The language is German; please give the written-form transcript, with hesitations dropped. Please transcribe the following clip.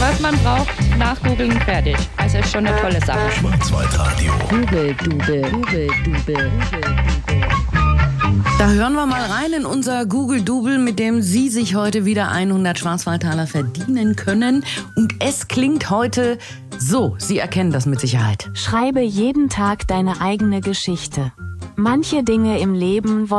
Was man braucht, nachgoogeln, fertig. Also ist schon eine tolle Sache. Schwarzwaldradio. Google-Dubel. Da hören wir mal rein in unser Google-Dubel, mit dem Sie sich heute wieder 100 Schwarzwaldtaler verdienen können. Und es klingt heute so. Sie erkennen das mit Sicherheit. Schreibe jeden Tag deine eigene Geschichte. Manche Dinge im Leben